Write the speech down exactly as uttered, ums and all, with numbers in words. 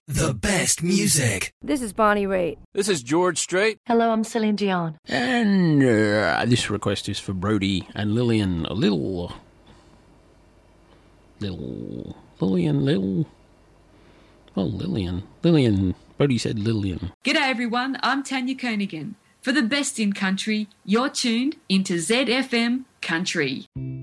The best music. This is Bonnie Raitt. This is George Strait. Hello, I'm Celine Dion. And uh, this request is for Brody and Lillian. A little... Little... Lillian, little... Well, Lillian. Lillian. Brody said Lillian. G'day everyone, I'm Tanya Koenigan. For the best in country, you're tuned into Z F M Country.